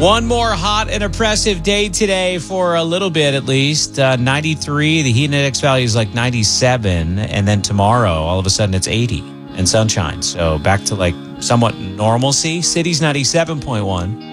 One more hot and oppressive day today for a little bit at least. 93. The heat index value is like 97. And then tomorrow, all of a sudden, it's 80 and sunshine. So back to like somewhat normalcy. City's 97.1.